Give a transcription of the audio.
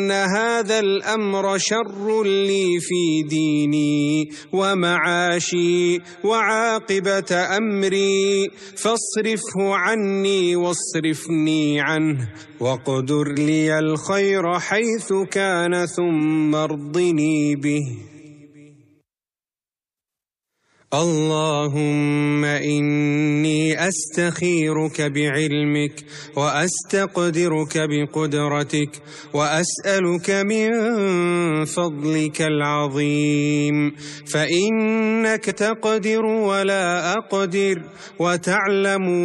إن هذا الأمر شر لي في ديني ومعاشي وعاقبة أمري، فاصرفه عني واصرفني عنه، واقدر لي الخير حيث كان ثم ارضني به. اللهم إني أستخيرك بعلمك وأستقدرك بقدرتك، وأسألك من فضلك العظيم، فإنك تقدر ولا أقدر، وتعلم